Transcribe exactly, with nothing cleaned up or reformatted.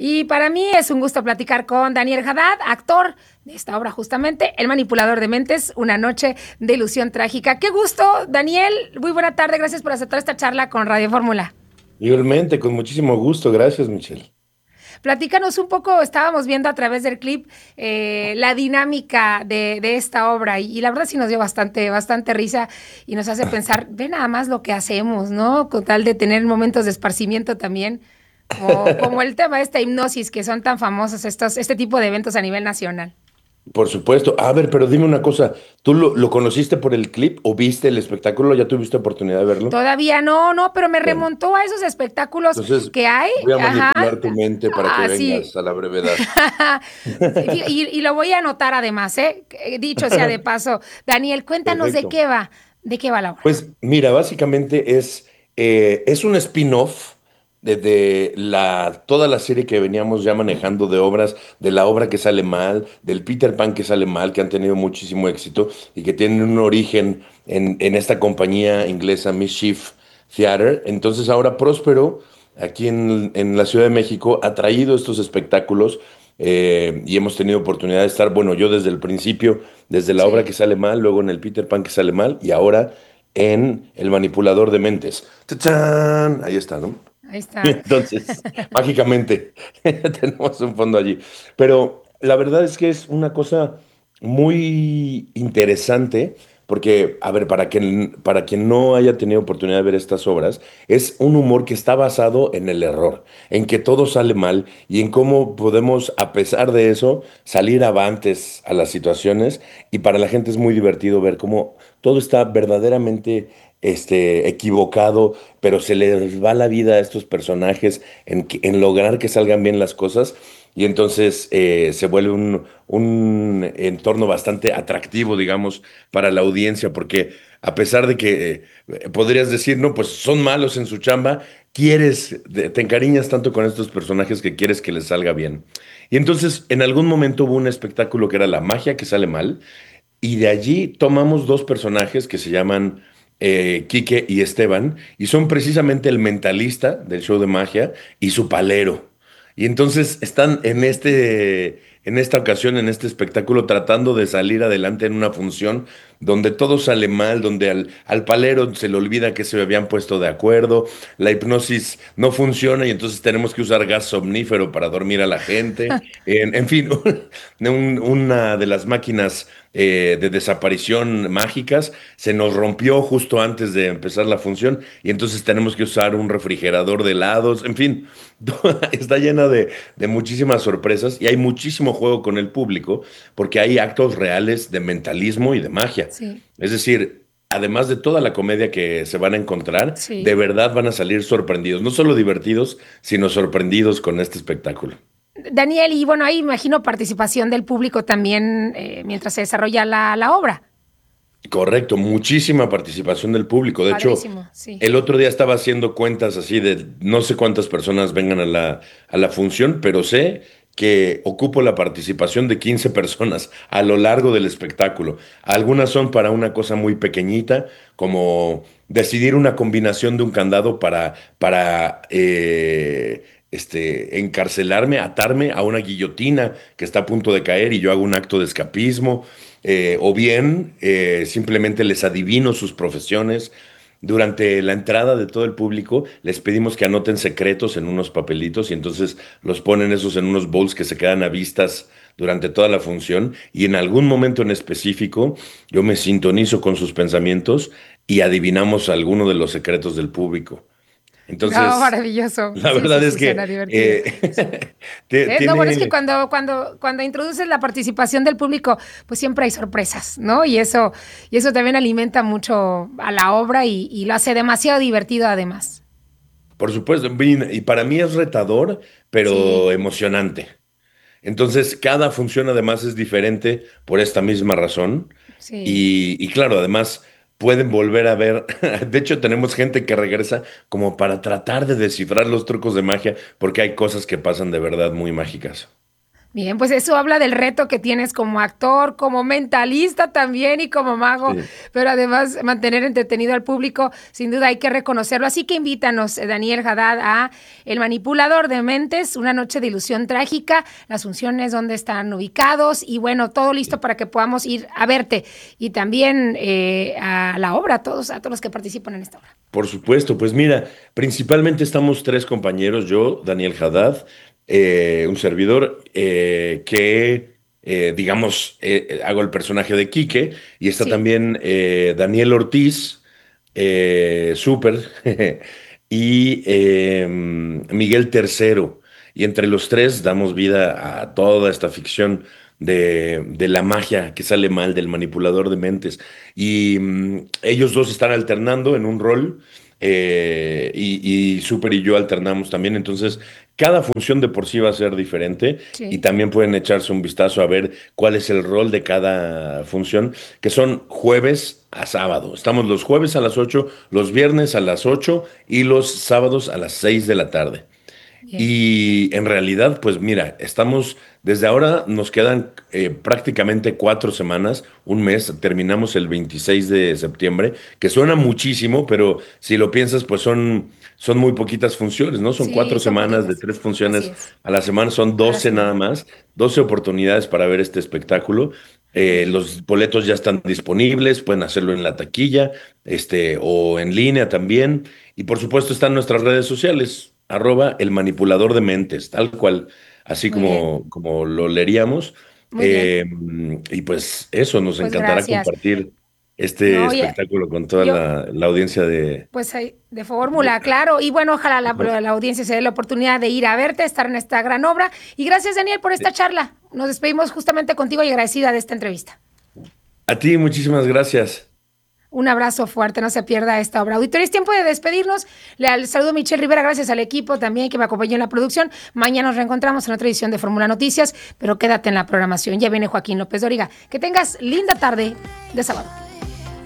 Y para mí es un gusto platicar con Daniel Haddad, actor de esta obra justamente, El manipulador de mentes, una noche de ilusión trágica. Qué gusto, Daniel. Muy buena tarde. Gracias por aceptar esta charla con Radio Fórmula. Igualmente, con muchísimo gusto. Gracias, Michelle. Platícanos un poco, estábamos viendo a través del clip eh, la dinámica de, de esta obra y, y, la verdad sí nos dio bastante, bastante risa y nos hace pensar, ve nada más lo que hacemos, ¿no? Con tal de tener momentos de esparcimiento también, como, como el tema de esta hipnosis que son tan famosos estos, este tipo de eventos a nivel nacional. Por supuesto. A ver, pero dime una cosa. ¿Tú lo, lo conociste por el clip o viste el espectáculo? ¿Ya tuviste oportunidad de verlo? Todavía no, no, pero me Bueno, remontó a esos espectáculos entonces que hay, voy a ajá, manipular tu mente para que así. vengas a la brevedad. y, y, lo voy a anotar además, ¿eh? Dicho sea de paso. Daniel, cuéntanos de Perfecto. qué va, de qué va la obra. Pues mira, básicamente es, eh, es un spin-off de, de la, toda la serie que veníamos ya manejando de obras, de la obra que sale mal, del Peter Pan que sale mal, que han tenido muchísimo éxito y que tienen un origen en, en esta compañía inglesa Mischief Theater. Entonces ahora Próspero, aquí en, en la Ciudad de México, ha traído estos espectáculos eh, y hemos tenido oportunidad de estar, bueno, yo desde el principio desde la obra Sí, que sale mal, luego en el Peter Pan que sale mal y ahora en El manipulador de mentes. ¡Tachán! Ahí está, ¿no? ahí está. Entonces, mágicamente, tenemos un fondo allí. Pero la verdad es que es una cosa muy interesante, porque, a ver, para quien, para quien no haya tenido oportunidad de ver estas obras, es un humor que está basado en el error, en que todo sale mal y en cómo podemos, a pesar de eso, salir avantes a las situaciones. Y para la gente es muy divertido ver cómo todo está verdaderamente este, equivocado, pero se les va la vida a estos personajes en, que- en lograr que salgan bien las cosas y entonces eh, se vuelve un, un entorno bastante atractivo, digamos, para la audiencia, porque a pesar de que eh, podrías decir, no, pues son malos en su chamba, quieres, de- te encariñas tanto con estos personajes que quieres que les salga bien. Y entonces en algún momento hubo un espectáculo que era la magia que sale mal y de allí tomamos dos personajes que se llaman eh, Quique y Esteban, y son precisamente el mentalista del show de magia y su palero. Y entonces están en este, en esta ocasión, en este espectáculo, tratando de salir adelante en una función donde todo sale mal, donde al, al palero se le olvida que se habían puesto de acuerdo, la hipnosis no funciona y entonces tenemos que usar gas somnífero para dormir a la gente. En, en fin, un- una de las máquinas eh, de desaparición mágicas se nos rompió justo antes de empezar la función y entonces tenemos que usar un refrigerador de helados, en fin, está llena de, de muchísimas sorpresas y hay muchísimo juego con el público porque hay actos reales de mentalismo y de magia. Sí, Es decir, además de toda la comedia que se van a encontrar, de sí. verdad van a salir sorprendidos, no solo divertidos, sino sorprendidos con este espectáculo. Daniel, y bueno, ahí imagino participación del público también eh, mientras se desarrolla la, la obra. Correcto, muchísima participación del público. De hecho, Padrísimo, sí. el otro día estaba haciendo cuentas así de no sé cuántas personas vengan a la, a la función, pero sé que ocupo la participación de quince personas a lo largo del espectáculo. Algunas son para una cosa muy pequeñita, como decidir una combinación de un candado para, para eh, este, encarcelarme, atarme a una guillotina que está a punto de caer y yo hago un acto de escapismo eh, o bien eh, simplemente les adivino sus profesiones. Durante la entrada de todo el público les pedimos que anoten secretos en unos papelitos y entonces los ponen esos en unos bowls que se quedan a vistas durante toda la función y en algún momento en específico yo me sintonizo con sus pensamientos y adivinamos alguno de los secretos del público. No, Entonces, maravilloso. la Sí, sí, verdad es sí, que suena divertido. eh, te- Eh, lo bueno es que tiene. cuando, cuando, cuando introduces la participación del público, pues siempre hay sorpresas, ¿no? Y eso, y eso también alimenta mucho a la obra y, y lo hace demasiado divertido además. Por supuesto, Vin, y para mí es retador, pero Sí, emocionante. Entonces, cada función además es diferente por esta misma razón. sí. Y, y claro, además pueden volver a ver. De hecho, tenemos gente que regresa como para tratar de descifrar los trucos de magia, porque hay cosas que pasan de verdad muy mágicas. Bien, pues eso habla del reto que tienes como actor, como mentalista también y como mago, Sí. pero además mantener entretenido al público, sin duda hay que reconocerlo. Así que invítanos, eh, Daniel Haddad, a El Manipulador de Mentes, una noche de ilusión trágica, las funciones, dónde están ubicados y bueno, todo listo para que podamos ir a verte y también eh, a la obra, a todos, a todos los que participan en esta obra. Por supuesto, pues mira, principalmente estamos tres compañeros, yo, Daniel Haddad, eh, un servidor eh, que, eh, digamos, eh, hago el personaje de Quique, y está Sí, también eh, Daniel Ortiz, eh, súper, y eh, Miguel Tercero. Y entre los tres damos vida a toda esta ficción de, de la magia que sale mal del manipulador de mentes. Y mm, ellos dos están alternando en un rol, eh, y, y Super y yo alternamos también. Entonces, cada función de por sí va a ser diferente y sí. también pueden echarse un vistazo a ver cuál es el rol de cada función, que son jueves a sábado. Estamos los jueves a las ocho, los viernes a las ocho y los sábados a las seis de la tarde. Bien. Y en realidad, pues mira, estamos, desde ahora nos quedan eh, prácticamente cuatro semanas, un mes, terminamos el veintiséis de septiembre, que suena muchísimo, pero si lo piensas, pues son, son muy poquitas funciones, ¿no? Son Sí, cuatro son semanas de poquitas. tres Así funciones es. a la semana, son A la doce nada semana. más, doce oportunidades para ver este espectáculo. Eh, Bien. los boletos ya están disponibles, pueden hacerlo en la taquilla, este, o en línea también. Y por supuesto están nuestras redes sociales, arroba el manipulador de mentes, tal cual, así Muy bien. como, como lo leeríamos. Muy bien. Eh, y pues eso, nos Pues encantará gracias. compartir este No, oye, espectáculo con toda yo, la, la audiencia de, pues ahí, de de- fórmula, claro. Y bueno, ojalá la, la audiencia se dé la oportunidad de ir a verte, estar en esta gran obra. Y gracias, Daniel, por esta charla. Nos despedimos justamente contigo y agradecida de esta entrevista. A ti, muchísimas gracias. Un abrazo fuerte, no se pierda esta obra. Auditorio, es tiempo de despedirnos. Le saludo a Michelle Rivera, gracias al equipo también que me acompañó en la producción. Mañana nos reencontramos en otra edición de Fórmula Noticias, pero quédate en la programación. Ya viene Joaquín López Dóriga. Que tengas linda tarde de sábado.